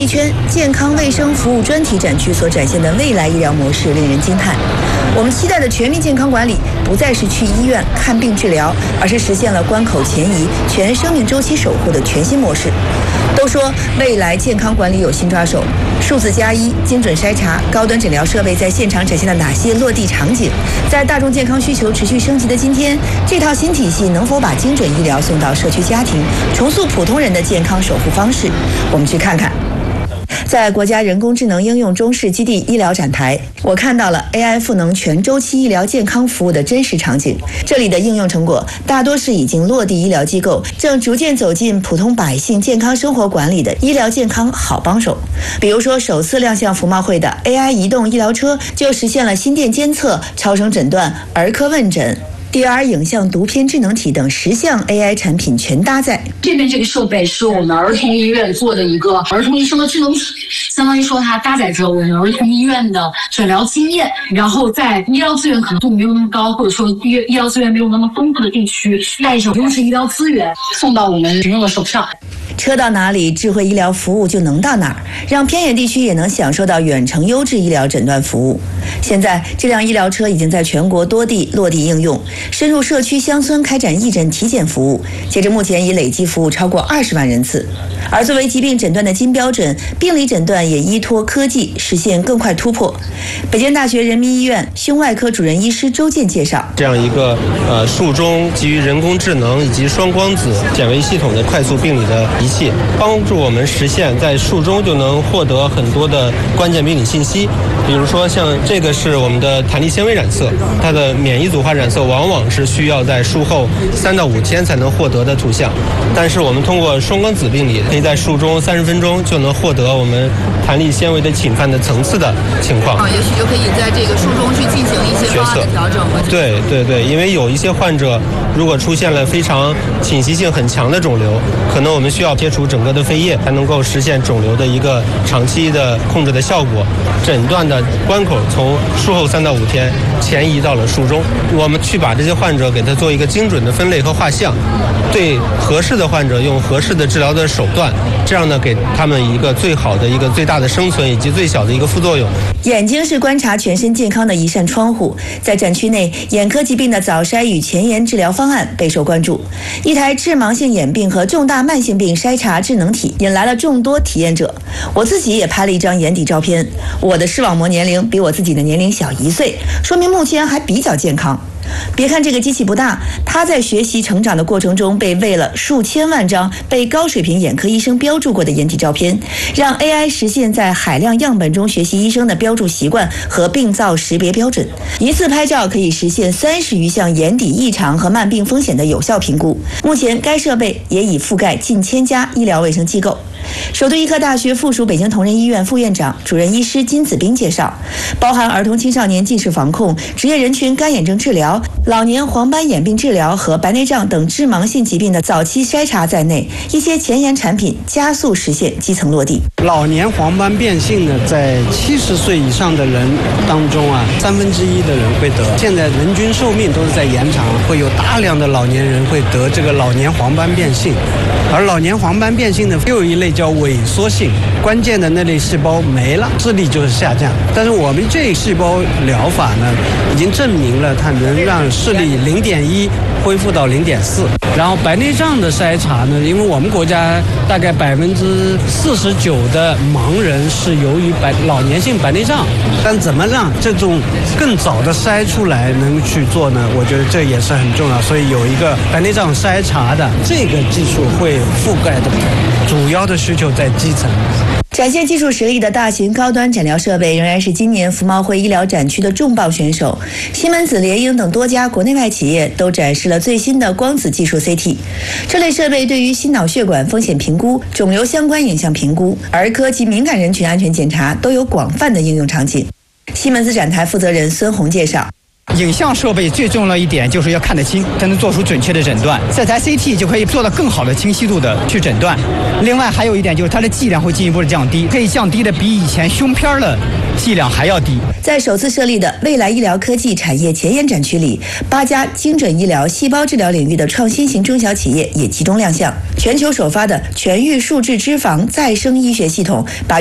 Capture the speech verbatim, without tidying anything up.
一圈健康卫生服务专题展区所展现的未来医疗模式令人惊叹。我们期待的全面健康管理不再是去医院看病治疗，而是实现了关口前移、全生命周期守护的全新模式。都说未来健康管理有新抓手，数字加医、精准筛查、高端诊疗设备在现场展现了哪些落地场景？在大众健康需求持续升级的今天，这套新体系能否把精准医疗送到社区家庭，重塑普通人的健康守护方式？我们去看看。在国家人工智能应用中试基地医疗展台，我看到了 A I 赋能全周期医疗健康服务的真实场景。这里的应用成果大多是已经落地医疗机构正逐渐走进普通百姓健康生活管理的医疗健康好帮手。比如说，首次亮相服贸会的 A I 移动医疗车就实现了心电监测、超声诊断、儿科问诊、D R 影像读片智能体等十项 A I 产品全搭载。 这边这个设备是我们儿童医院做的一个儿童医生的智能体，相当于说它搭载着我们儿童医院的诊疗经验，然后在医疗资源可能度没有那么高，或者说医医疗资源没有那么丰富的地区，带着优质医疗资源送到我们民众的手上。 车到哪里，智慧医疗服务就能到哪儿，让偏远地区也能享受到远程优质医疗诊断服务。现在，这辆医疗车已经在全国多地落地应用，深入社区乡村开展义诊体检服务，截至目前已累计服务超过二十万人次。而作为疾病诊断的金标准，病理诊断也依托科技实现更快突破。北京大学人民医院胸外科主任医师周健介绍， 这样一个呃术中基于人工智能以及双光子显微系统的快速病理的仪器，帮助我们实现在术中就能获得很多的关键病理信息。比如说像这个是我们的弹力纤维染色，它的免疫组化染色往往是需要在术后三到五天才能获得的图像，但是我们通过双光子病理，可以在术中三十分钟就能获得我们弹力纤维的侵犯的层次的情况。 啊，也许就可以在这个术中去进行一些方案的调整。 对对对，因为有一些患者如果出现了非常侵袭性很强的肿瘤，可能我们需要切除整个的肺叶，才能够实现肿瘤的一个长期的控制的效果。诊断的关口从术后三到五天前移到了术中，我们去把这些患者给他做一个精准的分类和画像，对合适的患者用合适的治疗的手段，这样呢给他们一个最好的一个最大的生存以及最小的一个副作用。 眼睛是观察全身健康的一扇窗户，在展区内，眼科疾病的早筛与前沿治疗方案备受关注。一台致盲性眼病和重大慢性病筛查智能体引来了众多体验者。我自己也拍了一张眼底照片，我的视网膜年龄比我自己的年龄小一岁，说明目前还比较健康。别看这个机器不大，它在学习成长的过程中被喂了数千万张被高水平眼科医生标注过的眼底照片，让 A I 实现在海量样本中学习医生的标注习惯和病灶识别标准。一次拍照可以实现三十余项眼底异常和慢病风险的有效评估。目前该设备也已覆盖近千家医疗卫生机构。首都医科大学附属北京同仁医院副院长、主任医师金子斌介绍，包含儿童青少年近视防控、职业人群干眼症治疗、老年黄斑眼病治疗和白内障等致盲性疾病的早期筛查在内，一些前沿产品加速实现基层落地。 老年黄斑变性呢，在七十岁以上的人当中啊，三分之一的人会得。现在人均寿命都是在延长，会有大量的老年人会得这个老年黄斑变性。而老年黄斑变性呢，又有一类叫萎缩性，关键的那类细胞没了，视力就是下降。但是我们这细胞疗法呢，已经证明了它能让视力零点一恢复到零点四。然后白内障的筛查呢，因为我们国家大概百分之四十九的盲人是由于白老年性白内障，但怎么让这种更早的筛出来能去做呢？我觉得这也是很重要。所以有一个白内障筛查的这个技术会覆盖的主要的需求在基层。 展现技术实力的大型高端诊疗设备仍然是今年服贸会医疗展区的重磅选手。西门子、联英等多家国内外企业都展示了最新的光子技术 C T。这类设备对于心脑血管风险评估、肿瘤相关影像评估、儿科及敏感人群安全检查都有广泛的应用场景。西门子展台负责人孙红介绍， 影像设备最重要一点就是要看得清，才能做出准确的诊断。这台 C T 就可以做到更好的清晰度的去诊断。另外还有一点就是它的剂量会进一步的降低，可以降低的比以前胸片的剂量还要低。 在首次设立的未来医疗科技产业前沿展区里，八家精准医疗、细胞治疗领域的创新型中小企业也集中亮相。全球首发的全域数字脂肪再生医学系统，把